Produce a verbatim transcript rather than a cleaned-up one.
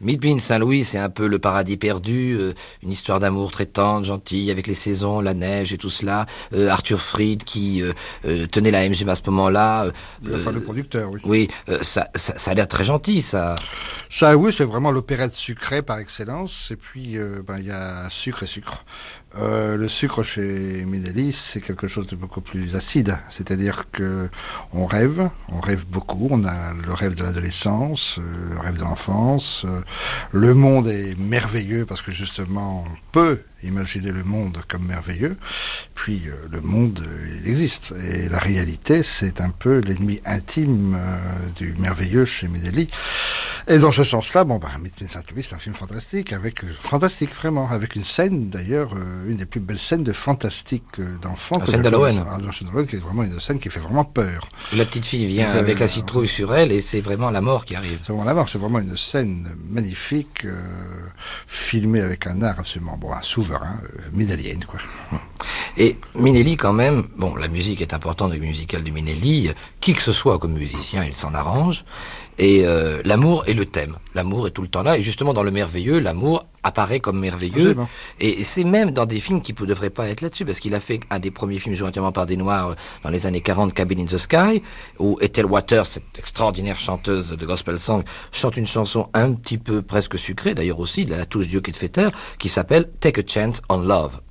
Midbean Saint-Louis, c'est un peu le paradis perdu, euh, une histoire d'amour très tendre, gentille, avec les saisons, la neige et tout cela. Euh, Arthur Freed qui euh, euh, tenait la M G M à ce moment-là. Euh, enfin, le producteur, oui. Oui, euh, ça, ça, ça a l'air très gentil, ça. Ça, oui, c'est vraiment l'opérette sucrée par excellence. Et puis, euh, ben, il y a sucre et sucre. Euh, le sucre chez Minelli, c'est quelque chose de beaucoup plus acide. C'est-à-dire que on rêve, on rêve beaucoup. On a le rêve de l'adolescence, euh, le rêve de l'enfance. Euh, le monde est merveilleux parce que justement, on peut imaginer le monde comme merveilleux. Puis euh, le monde, euh, il existe. Et la réalité, c'est un peu l'ennemi intime euh, du merveilleux chez Minelli. Et dans ce sens-là, bon, bah, Midbean Saint-Louis, c'est un film fantastique, avec euh, fantastique vraiment, avec une scène d'ailleurs, euh, une des plus belles scènes de fantastique euh, d'enfants. La scène d'Halloween. La scène d'Halloween, qui est vraiment une scène qui fait vraiment peur. La petite fille vient Donc, avec euh, la citrouille sur elle et c'est vraiment la mort qui arrive. C'est vraiment la mort, c'est vraiment une scène magnifique, euh, filmée avec un art absolument bon, un souverain, euh, minellienne, quoi. Et Minelli, quand même, bon, la musique est importante, le musical de Minelli, qui que ce soit comme musicien, il s'en arrange. Et euh, l'amour est le thème. L'amour est tout le temps là. Et justement, dans le merveilleux, l'amour apparaît comme merveilleux. Absolument. Et c'est même dans des films qui ne devraient pas être là-dessus, parce qu'il a fait un des premiers films joués entièrement par des Noirs dans les années quarante, Cabin in the Sky, où Ethel Waters, cette extraordinaire chanteuse de gospel song, chante une chanson un petit peu presque sucrée, d'ailleurs aussi, de la touche du Hockey de Fetter, qui s'appelle Take a Chance on Love.